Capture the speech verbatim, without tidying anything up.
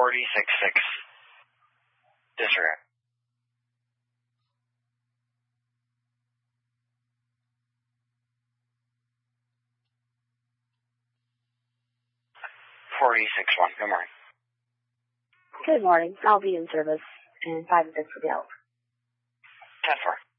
forty-six six. Disregard. forty-six one. Good morning. Good morning. I'll be in service in five minutes with the help. ten four.